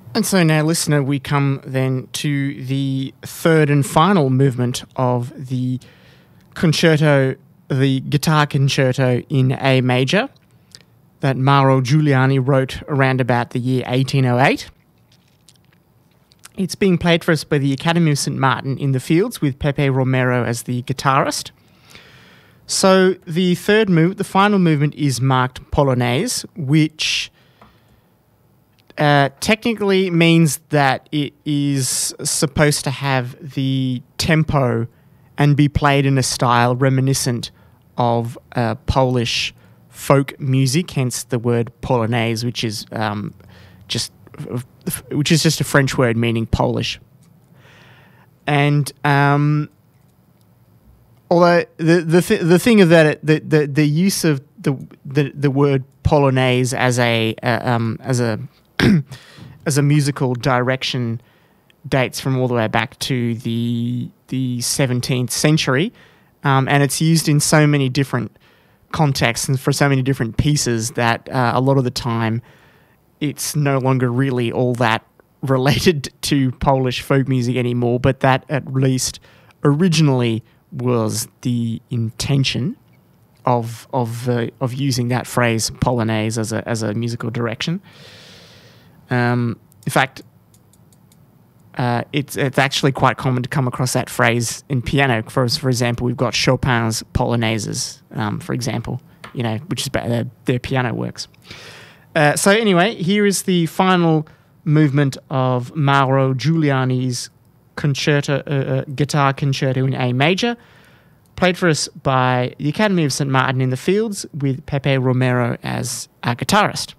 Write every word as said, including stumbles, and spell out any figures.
And so now, listener, we come then to the third and final movement of the concerto, the guitar concerto in A major that Mauro Giuliani wrote around about the year eighteen oh eight. It's being played for us by the Academy of Saint Martin in the Fields with Pepe Romero as the guitarist. So the third move, the final movement, is marked Polonaise, which uh, technically means that it is supposed to have the tempo and be played in a style reminiscent of uh, Polish folk music, hence the word Polonaise, which is um, just which is just a French word meaning Polish. And um, although the the th- the thing of that it, the, the the use of the the, the word Polonaise as a uh, um, as a as a musical direction dates from all the way back to the the seventeenth century, um, and it's used in so many different contexts and for so many different pieces that uh, a lot of the time it's no longer really all that related to Polish folk music anymore, but that at least originally was the intention of of uh, of using that phrase Polonaise as a as a musical direction. Um, in fact, uh, it's it's actually quite common to come across that phrase in piano. For for example, we've got Chopin's Polonaises, um, for example, you know, which is their, their piano works. Uh, so anyway, here is the final movement of Mauro Giuliani's concerto, uh, uh, guitar concerto in A major, played for us by the Academy of Saint Martin in the Fields with Pepe Romero as our guitarist.